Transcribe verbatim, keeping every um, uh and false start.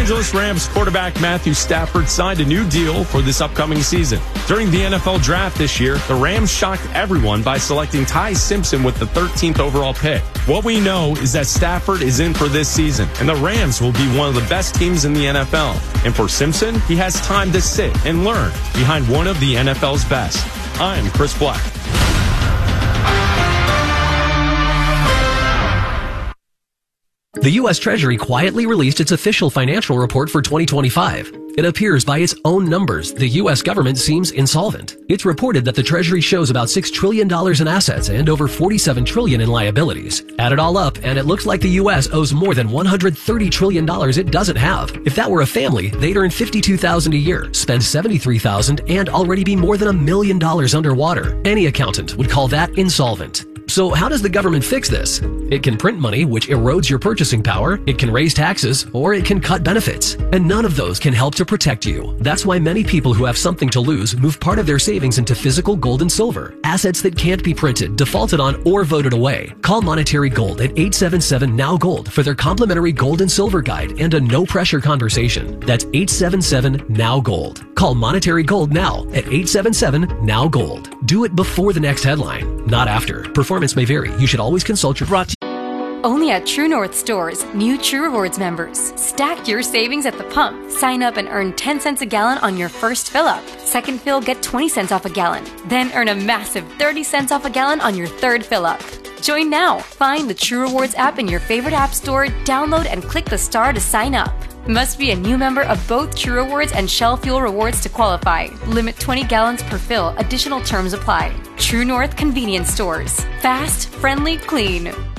Angeles Rams quarterback Matthew Stafford signed a new deal for this upcoming season. During the N F L draft this year, the Rams shocked everyone by selecting Ty Simpson with the thirteenth overall pick. What we know is that Stafford is in for this season, and the Rams will be one of the best teams in the N F L. And for Simpson, he has time to sit and learn behind one of the N F L's best. I'm Chris Black. The U S Treasury quietly released its official financial report for twenty twenty-five. It appears by its own numbers, the U S government seems insolvent. It's reported that the Treasury shows about six trillion dollars in assets and over forty-seven trillion dollars in liabilities. Add it all up, and it looks like the U S owes more than one hundred thirty trillion dollars it doesn't have. If that were a family, they'd earn fifty-two thousand dollars a year, spend seventy-three thousand dollars, and already be more than a million dollars underwater. Any accountant would call that insolvent. So how does the government fix this? It can print money, which erodes your purchasing power, it can raise taxes, or it can cut benefits. And none of those can help to protect you. That's why many people who have something to lose move part of their savings into physical gold and silver, assets that can't be printed, defaulted on, or voted away. Call Monetary Gold at eight seven seven N O W Gold for their complimentary gold and silver guide and a no-pressure conversation. That's eight seven seven N O W Gold. Call Monetary Gold now at eight seven seven N O W Gold. Do it before the next headline, not after. Performance may vary. You should always consult your... Brought to Only at True North stores, new True Rewards members. Stack your savings at the pump. Sign up and earn ten cents a gallon on your first fill up. Second fill, get twenty cents off a gallon. Then earn a massive thirty cents off a gallon on your third fill up. Join now. Find the True Rewards app in your favorite app store, download and click the star to sign up. Must be a new member of both True Rewards and Shell Fuel Rewards to qualify. Limit twenty gallons per fill. Additional terms apply. True North Convenience Stores. Fast, friendly, clean.